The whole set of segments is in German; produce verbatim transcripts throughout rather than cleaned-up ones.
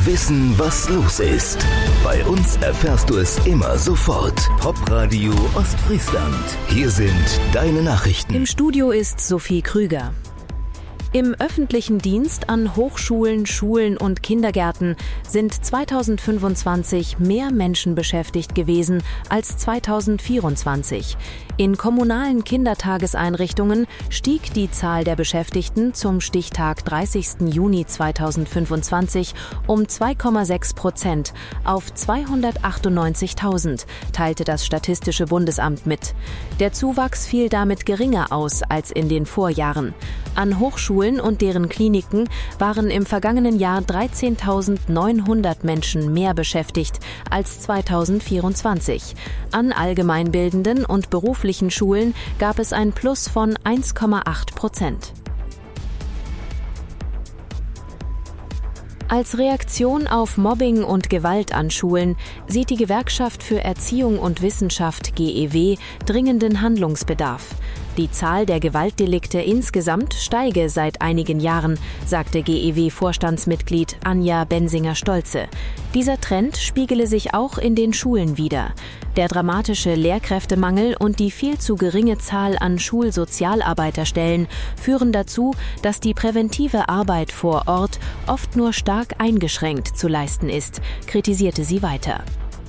Wissen, was los ist. Bei uns erfährst du es immer sofort. Popradio Ostfriesland. Hier sind deine Nachrichten. Im Studio ist Sophie Krüger. Im öffentlichen Dienst an Hochschulen, Schulen und Kindergärten sind zweitausendfünfundzwanzig mehr Menschen beschäftigt gewesen als zweitausendvierundzwanzig. In kommunalen Kindertageseinrichtungen stieg die Zahl der Beschäftigten zum Stichtag dreißigsten Juni zweitausendfünfundzwanzig um zwei Komma sechs Prozent auf zweihundertachtundneunzigtausend, teilte das Statistische Bundesamt mit. Der Zuwachs fiel damit geringer aus als in den Vorjahren. An Hochschulen und deren Kliniken waren im vergangenen Jahr dreizehntausendneunhundert Menschen mehr beschäftigt als zweitausendvierundzwanzig. An allgemeinbildenden und beruflichen Schulen gab es ein Plus von eins Komma acht Prozent. Als Reaktion auf Mobbing und Gewalt an Schulen sieht die Gewerkschaft für Erziehung und Wissenschaft G E W dringenden Handlungsbedarf. Die Zahl der Gewaltdelikte insgesamt steige seit einigen Jahren, sagte G E W-Vorstandsmitglied Anja Bensinger-Stolze. Dieser Trend spiegele sich auch in den Schulen wider. Der dramatische Lehrkräftemangel und die viel zu geringe Zahl an Schulsozialarbeiterstellen führen dazu, dass die präventive Arbeit vor Ort oft nur stark eingeschränkt zu leisten ist, kritisierte sie weiter.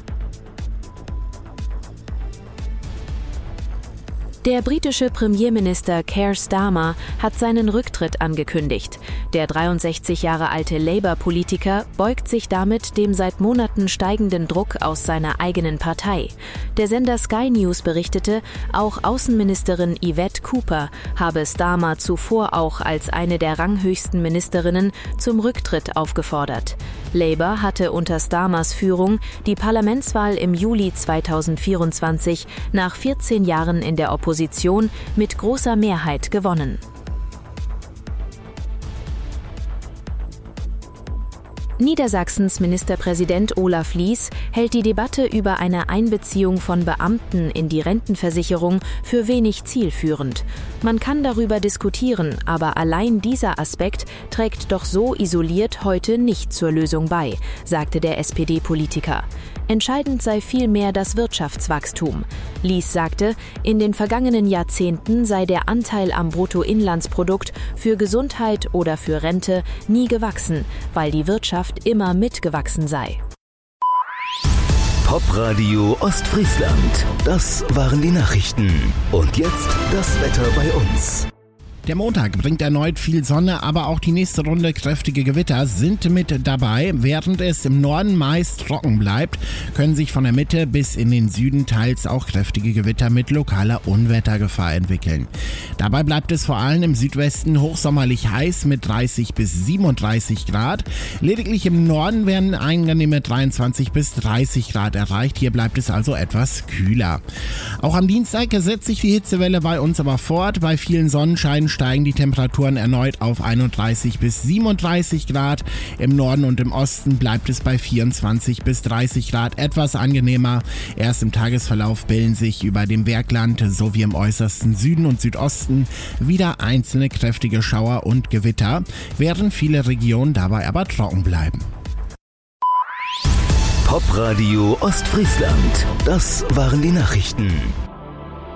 Der britische Premierminister Keir Starmer hat seinen Rücktritt angekündigt. Der dreiundsechzig Jahre alte Labour-Politiker beugt sich damit dem seit Monaten steigenden Druck aus seiner eigenen Partei. Der Sender Sky News berichtete, auch Außenministerin Yvette Cooper habe Starmer zuvor auch als eine der ranghöchsten Ministerinnen zum Rücktritt aufgefordert. Labour hatte unter Starmers Führung die Parlamentswahl im Juli zweitausendvierundzwanzig nach vierzehn Jahren in der Opposition mit großer Mehrheit gewonnen. Niedersachsens Ministerpräsident Olaf Lies hält die Debatte über eine Einbeziehung von Beamten in die Rentenversicherung für wenig zielführend. Man kann darüber diskutieren, aber allein dieser Aspekt trägt doch so isoliert heute nicht zur Lösung bei, sagte der S P D-Politiker. Entscheidend sei vielmehr das Wirtschaftswachstum. Lies sagte, in den vergangenen Jahrzehnten sei der Anteil am Bruttoinlandsprodukt für Gesundheit oder für Rente nie gewachsen, weil die Wirtschaft immer mitgewachsen sei. Popradio Ostfriesland. Das waren die Nachrichten. Und jetzt das Wetter bei uns. Der Montag bringt erneut viel Sonne, aber auch die nächste Runde kräftige Gewitter sind mit dabei. Während es im Norden meist trocken bleibt, können sich von der Mitte bis in den Süden teils auch kräftige Gewitter mit lokaler Unwettergefahr entwickeln. Dabei bleibt es vor allem im Südwesten hochsommerlich heiß mit dreißig bis siebenunddreißig Grad. Lediglich im Norden werden angenehme dreiundzwanzig bis dreißig Grad erreicht. Hier bleibt es also etwas kühler. Auch am Dienstag setzt sich die Hitzewelle bei uns aber fort. Bei vielen Sonnenscheinen steigen die Temperaturen erneut auf einunddreißig bis siebenunddreißig Grad. Im Norden und im Osten bleibt es bei vierundzwanzig bis dreißig Grad etwas angenehmer. Erst im Tagesverlauf bilden sich über dem Bergland sowie im äußersten Süden und Südosten wieder einzelne kräftige Schauer und Gewitter, während viele Regionen dabei aber trocken bleiben. Popradio Ostfriesland. Das waren die Nachrichten.